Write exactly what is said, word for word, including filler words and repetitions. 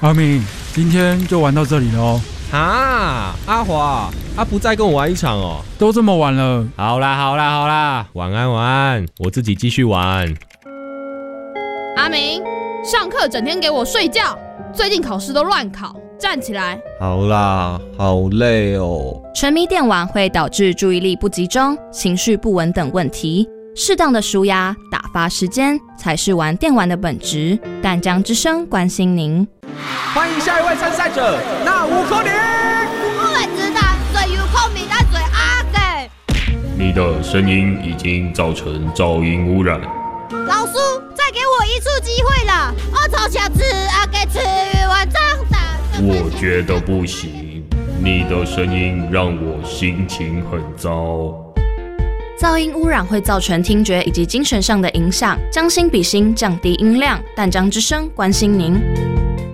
阿明，今天就玩到这里了哦。 啊，阿华，他不再跟我玩一场哦。 都这么晚了。 好啦好啦好啦，晚安晚安，我自己继续玩。 阿明，上课整天给我睡觉，最近考试都乱考，站起来。 好啦，好累哦。 沉迷电玩会导致注意力不集中、情绪不稳等问题。适当的抒压、打发时间才是玩电玩的本质。淡江之声关心您。 欢迎下一位参赛者，那吴可宁。 我们知道最有空名的最阿给。 你的声音已经造成噪音污染。 老师，再给我一次机会啦！我从小吃阿给吃鱼丸长大。 我觉得不行，你的声音让我心情很糟。 噪音污染会造成听觉以及精神上的影响，将心比心，降低音量。淡江之声关心您。